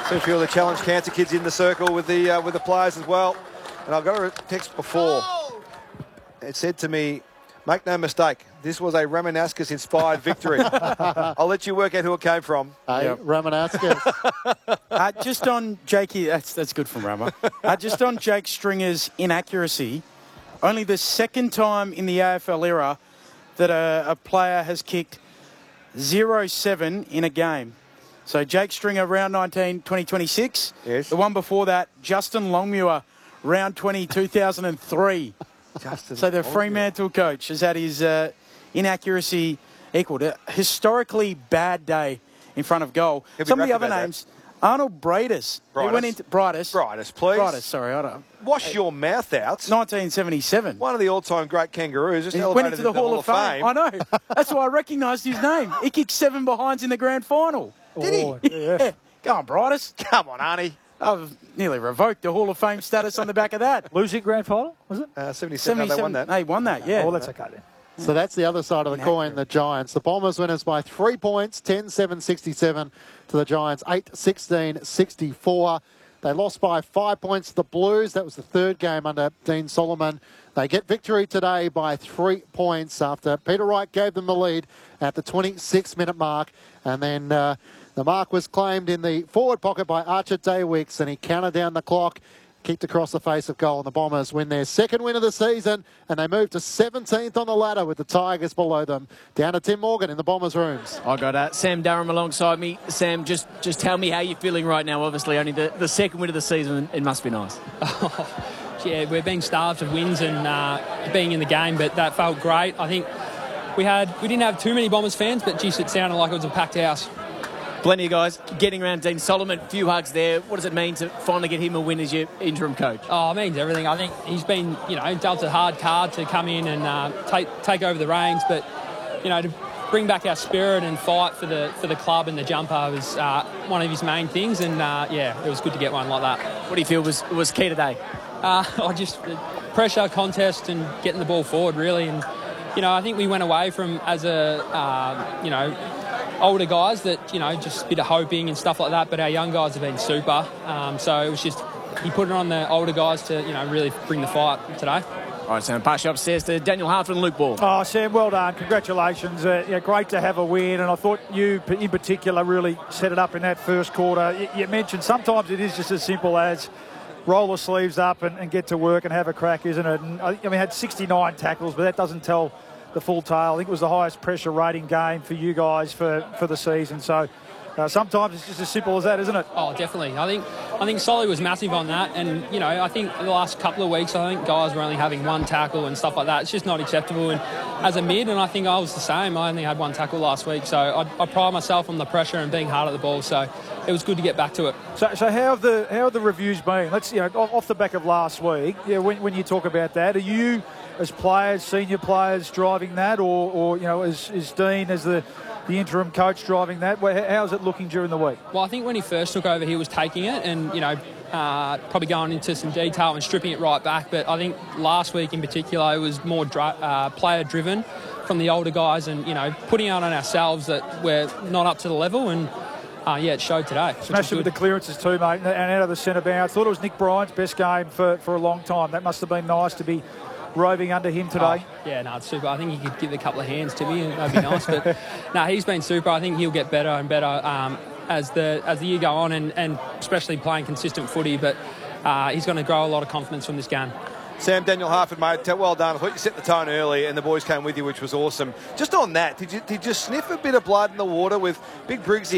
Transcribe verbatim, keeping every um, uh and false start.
See a few of the Challenge Cancer kids in the circle with the uh, with the players as well. And I've got a text before. It said to me, make no mistake, this was a Ramanaskas-inspired victory. I'll let you work out who it came from. Hey, Yep. Ramanaskas. Uh, just on Jakey, that's that's good from Rama. Uh, just on Jake Stringer's inaccuracy, only the second time in the A F L era that a, a player has kicked zero seven in a game. So Jake Stringer, round nineteen, twenty twenty-six. Yes. The one before that, Justin Longmuir, round twenty, two thousand three. Justin So the Longmuir. Fremantle coach has had his uh, inaccuracy equalled. A historically bad day in front of goal. He'll be Some of the rapping other about names, Arnold Braitis. He went Brightus. into Brightus. Brightest, please. Brightus, sorry, I don't. Wash your mouth out. nineteen seventy-seven. One of the all-time great kangaroos just He elevated went into the Hall of Fame. I know. That's why I recognised his name. He kicked seven behinds in the grand final. Did he? Oh, Yeah. Go on, Brightus. Come on, Arnie. I've nearly revoked the Hall of Fame status on the back of that. Losing grand final, was it? Uh, seventy-seven, no, they won that. They won that, yeah. Oh, that's okay then. Mm. So that's the other side of the coin, the Giants. The Bombers winners by three points, ten seven sixty-seven to the Giants, eight sixteen sixty-four. They lost by five points to the Blues. That was the third game under Dean Solomon. They get victory today by three points after Peter Wright gave them the lead at the twenty-six minute mark. And then uh, the mark was claimed in the forward pocket by Archer Daywicks, and he counted down the clock, kicked across the face of goal, and the Bombers win their second win of the season, and they move to seventeenth on the ladder with the Tigers below them. Down to Tim Morgan in the Bombers' rooms. I got uh, Sam Durham alongside me. Sam, just just tell me how you're feeling right now. Obviously, only the, the second win of the season. It must be nice. Yeah, we're being starved of wins and uh, being in the game, but that felt great. I think we had we didn't have too many Bombers fans, but geez, it sounded like it was a packed house. Plenty of guys getting around Dean Solomon. A few hugs there. What does it mean to finally get him a win as your interim coach? Oh, it means everything. I think he's been, you know, dealt a hard card to come in and uh, take take over the reins, but you know, to bring back our spirit and fight for the for the club and the jumper was uh, one of his main things. And uh, yeah, it was good to get one like that. What do you feel was was key today? Uh, I just pressure, contest, and getting the ball forward really. And you know, I think we went away from as a uh, you know. older guys that, you know, just a bit of hoping and stuff like that, but our young guys have been super. Um, so it was just, he put it on the older guys to, you know, really bring the fight today. All right, Sam, pass you upstairs to Daniel Hartford and Luke Ball. Oh, Sam, well done. Congratulations. Uh, yeah, great to have a win, and I thought you in particular really set it up in that first quarter. You, you mentioned sometimes it is just as simple as roll the sleeves up and, and get to work and have a crack, isn't it? And I, I mean, had sixty-nine tackles, but that doesn't tell the full tale. I think it was the highest pressure rating game for you guys for, for the season. So uh, sometimes it's just as simple as that, isn't it? Oh, definitely. I think I think Solly was massive on that. And, you know, I think the last couple of weeks, I think guys were only having one tackle and stuff like that. It's just not acceptable. And as a mid, and I think I was the same, I only had one tackle last week. So I, I pride myself on the pressure and being hard at the ball. So it was good to get back to it. So, so how have the how have the reviews been? Let's, you know, off the back of last week, yeah, when, when you talk about that, are you, as players, senior players, driving that, or, or you know, is, is Dean as the, the interim coach driving that? How's it looking during the week? Well, I think when he first took over, he was taking it and, you know, uh, probably going into some detail and stripping it right back. But I think last week in particular, it was more dri- uh, player-driven from the older guys and, you know, putting out on ourselves that we're not up to the level. And, uh, yeah, it showed today. Smashed it with the clearances too, mate, and out of the centre bounce. Thought it was Nick Bryant's best game for, for a long time. That must have been nice to be roving under him today. Oh, yeah, no, it's super. I think he could give a couple of hands to me, and that'd be nice. But no, he's been super. I think he'll get better and better um, as the as the year go on, and, and especially playing consistent footy. But uh, he's going to grow a lot of confidence from this game. Sam, Daniel Hartford, mate, well done. I thought you set the tone early and the boys came with you, which was awesome. Just on that, did you, did you sniff a bit of blood in the water with Big Briggsy